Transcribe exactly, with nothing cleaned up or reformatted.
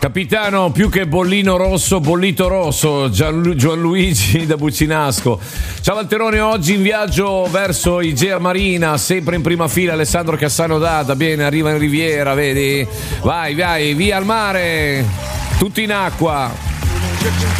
Capitano, più che bollino rosso, bollito rosso, Gianlu- Gianluigi da Buccinasco. Ciao Valterone, oggi in viaggio verso Igea Marina, sempre in prima fila Alessandro Cassano Data. Bene, arriva in Riviera, vedi? Vai, vai, via al mare, tutti in acqua.